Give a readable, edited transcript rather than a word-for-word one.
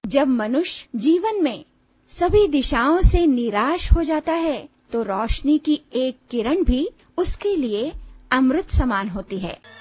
जब मनुष्य जीवन में सभी दिशाओं से निराश हो जाता है तो रोशनी की एक किरण भी उसके लिए अमृत समान होती है।